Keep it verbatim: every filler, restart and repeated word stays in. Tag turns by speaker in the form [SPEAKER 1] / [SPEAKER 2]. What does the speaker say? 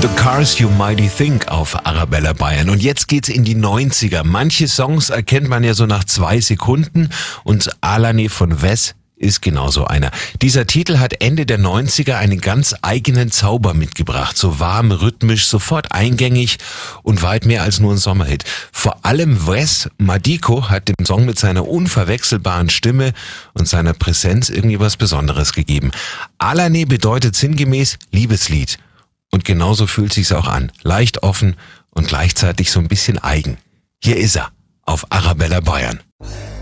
[SPEAKER 1] The Cars You Mighty Think auf Arabella Bayern. Und jetzt geht's in die neunziger. Manche Songs erkennt man ja so nach zwei Sekunden und Alane von Wes ist genauso einer. Dieser Titel hat Ende der neunziger einen ganz eigenen Zauber mitgebracht. So warm, rhythmisch, sofort eingängig und weit mehr als nur ein Sommerhit. Vor allem Wes Madiko hat dem Song mit seiner unverwechselbaren Stimme und seiner Präsenz irgendwie was Besonderes gegeben. Alane bedeutet sinngemäß Liebeslied. Und genauso fühlt sich's auch an. Leicht offen und gleichzeitig so ein bisschen eigen. Hier ist er auf Arabella Bayern.